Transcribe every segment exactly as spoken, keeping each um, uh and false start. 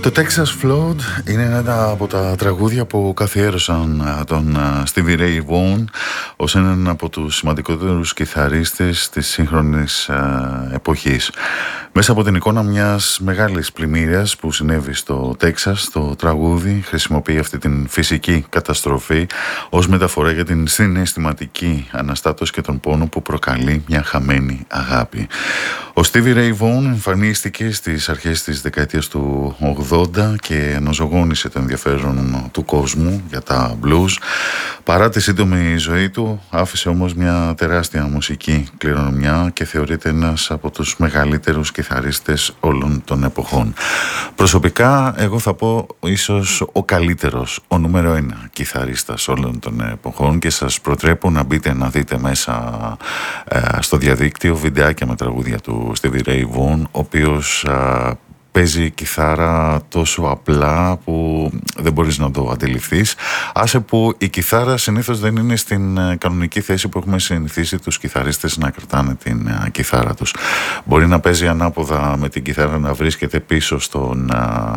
Το Texas Flood είναι ένα από τα τραγούδια που καθιέρωσαν τον Stevie Ray Vaughan ως έναν από τους σημαντικότερους κιθαρίστες της σύγχρονης εποχής. Μέσα από την εικόνα μιας μεγάλης πλημμύρας που συνέβη στο Τέξας, το τραγούδι χρησιμοποιεί αυτή την φυσική καταστροφή ως μεταφορά για την συναισθηματική αναστάτωση και τον πόνο που προκαλεί μια χαμένη αγάπη. Ο Stevie Ray Vaughan εμφανίστηκε στις αρχές της δεκαετίας του ογδόντα και αναζωογόνησε το ενδιαφέρον του κόσμου για τα blues. Παρά τη σύντομη ζωή του, άφησε όμως μια τεράστια μουσική κληρονομιά και θεωρείται ένας από τους μεγαλύτερους κιθαρίστες όλων των εποχών. Προσωπικά, εγώ θα πω ίσως ο καλύτερος, ο νούμερο ένα κιθαρίστας όλων των εποχών, και σας προτρέπω να μπείτε να δείτε μέσα ε, στο διαδίκτυο βιντεάκια με τραγούδια του Stevie Ray Vaughan, ο οποίος ε, παίζει κιθάρα τόσο απλά που δεν μπορείς να το αντιληφθείς. Άσε που η κιθάρα συνήθως δεν είναι στην κανονική θέση που έχουμε συνηθίσει τους κιθαρίστες να κρατάνε την κιθάρα τους. Μπορεί να παίζει ανάποδα με την κιθάρα, να βρίσκεται πίσω στον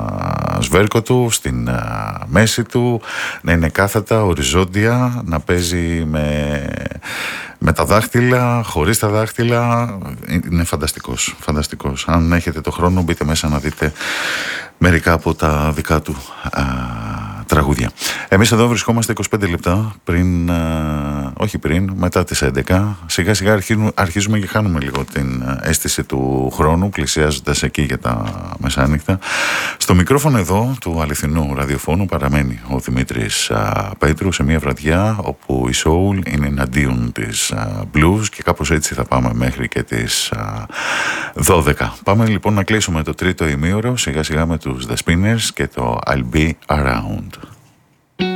σβέρκο του, στην μέση του, να είναι κάθετα, οριζόντια, να παίζει με... με τα δάχτυλα, χωρίς τα δάχτυλα. Είναι φανταστικός, φανταστικός. Αν έχετε το χρόνο, μπείτε μέσα να δείτε μερικά από τα δικά του α, τραγούδια. Εμείς εδώ βρισκόμαστε είκοσι πέντε λεπτά πριν, α, όχι πριν, μετά τις έντεκα. Σιγά σιγά αρχίζουμε, αρχίζουμε και χάνουμε λίγο την αίσθηση του χρόνου, πλησιάζοντας εκεί για τα μεσάνυχτα. Στο μικρόφωνο εδώ του αληθινού ραδιοφώνου παραμένει ο Δημήτρης α, Πέτρου, σε μια βραδιά όπου η soul είναι εναντίον της α, blues, και κάπως έτσι θα πάμε μέχρι και τις α, δώδεκα. Πάμε λοιπόν να κλείσουμε το τρίτο ημίωρο σιγά σιγά με τους The Spinners και το I'll Be Around.